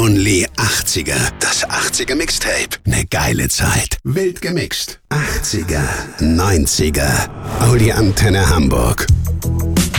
Only 80er. Das 80er Mixtape. Ne geile Zeit. Wild gemixt. 80er, 90er. Audi Antenne Hamburg.